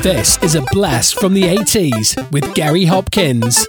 This is a blast from the 80s with Gary Hopkins.